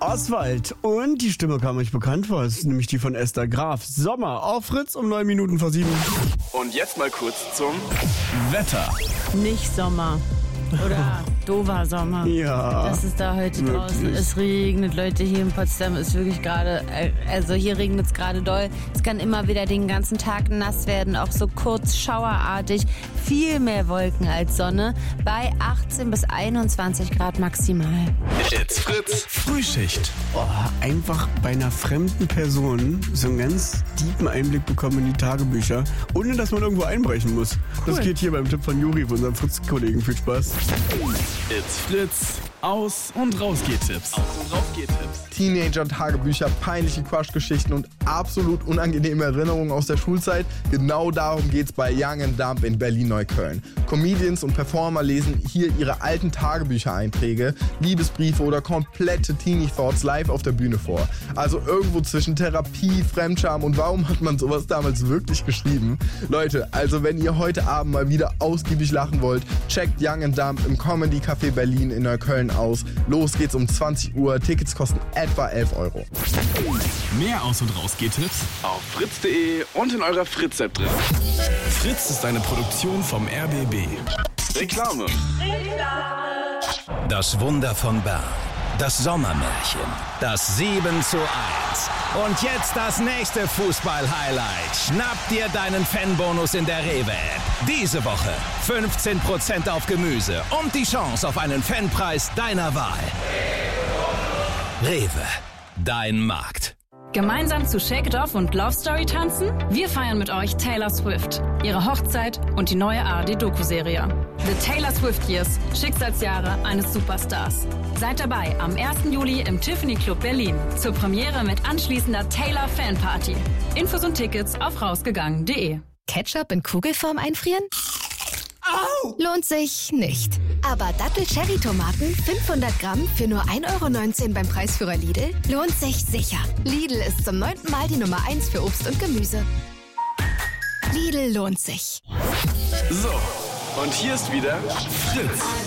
Oswald. Und die Stimme kam euch bekannt vor, es ist nämlich die von Esther Graf. Sommer auf Fritz um 9 Minuten vor 7. Und jetzt mal kurz zum Wetter. Nicht Sommer. Oder dover Sommer. Ja. Das ist da heute wirklich. draußen. Es regnet, Leute. Hier in Potsdam ist wirklich gerade, also hier regnet es gerade doll. Es kann immer wieder den ganzen Tag nass werden, auch so kurz schauerartig. Viel mehr Wolken als Sonne bei 18 bis 21 Grad maximal. It's Fritz Frühschicht. Oh, einfach bei einer fremden Person so einen ganz tiefen Einblick bekommen in die Tagebücher, ohne dass man irgendwo einbrechen muss. Cool. Das geht hier beim Tipp von Juri, unserem Fritz-Kollegen. Viel Spaß. It's Fritz Aus- und Rausgehtipps. Teenager-Tagebücher, peinliche Crush-Geschichten und absolut unangenehme Erinnerungen aus der Schulzeit. Genau darum geht's bei Young and Dumb in Berlin-Neukölln. Comedians und Performer lesen hier ihre alten Tagebüchereinträge, Liebesbriefe oder komplette Teenie-Thoughts live auf der Bühne vor. Also irgendwo zwischen Therapie, Fremdscham und warum hat man sowas damals wirklich geschrieben? Leute, also wenn ihr heute Abend mal wieder ausgiebig lachen wollt, checkt Young and Dumb im Comedy Café Berlin in Neukölln aus. Los geht's um 20 Uhr. Tickets kosten etwa 11 €. Mehr Aus- und Rausgehtipps auf fritz.de und in eurer Fritz-App drin. Fritz ist eine Produktion vom RBB. Reklame. Das Wunder von Bern. Das Sommermärchen. Das 7:1. Und jetzt das nächste Fußball-Highlight. Schnapp dir deinen Fanbonus in der Rewe-App. Diese Woche 15% auf Gemüse und die Chance auf einen Fanpreis deiner Wahl. Rewe. Dein Markt. Gemeinsam zu Shake It Off und Love Story tanzen? Wir feiern mit euch Taylor Swift, ihre Hochzeit und die neue ARD-Doku-Serie. The Taylor Swift Years, Schicksalsjahre eines Superstars. Seid dabei am 1. Juli im Tiffany Club Berlin zur Premiere mit anschließender Taylor Fanparty. Infos und Tickets auf rausgegangen.de. Ketchup in Kugelform einfrieren? Au! Lohnt sich nicht. Aber Dattel-Cherry-Tomaten 500 Gramm für nur 1,19 € beim Preisführer Lidl lohnt sich sicher. Lidl ist zum 9. Mal die Nummer 1 für Obst und Gemüse. Lidl lohnt sich. So, und hier ist wieder Fritz.